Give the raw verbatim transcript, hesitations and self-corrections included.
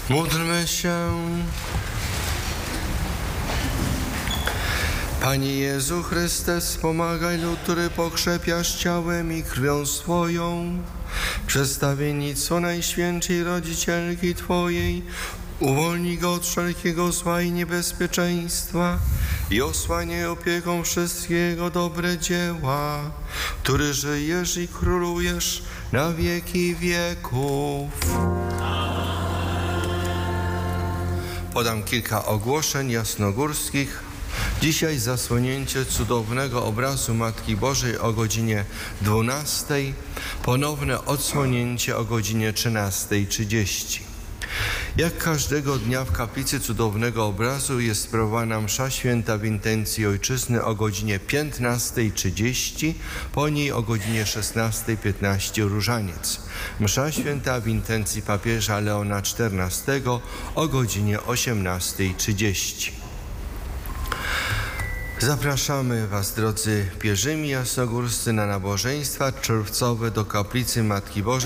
Módlmy się. Panie Jezu Chryste, wspomagaj lud, który pokrzepiasz ciałem i krwią swoją. Przedstawienictwo Najświętszej Rodzicielki Twojej, uwolnij go od wszelkiego zła i niebezpieczeństwa i osłaniaj opieką wszystkiego dobre dzieła, który żyjesz i królujesz na wieki wieków. Podam kilka ogłoszeń jasnogórskich. Dzisiaj zasłonięcie cudownego obrazu Matki Bożej o godzinie dwunastej, ponowne odsłonięcie o godzinie trzynastej trzydzieści. Jak każdego dnia w kaplicy cudownego obrazu jest sprawowana msza święta w intencji Ojczyzny o godzinie piętnastej trzydzieści, po niej o godzinie szesnastej piętnaście różaniec. Msza święta w intencji papieża Leona czternastego o godzinie osiemnastej trzydzieści. Zapraszamy Was, drodzy pielgrzymi jasnogórscy, na nabożeństwa czerwcowe do kaplicy Matki Bożej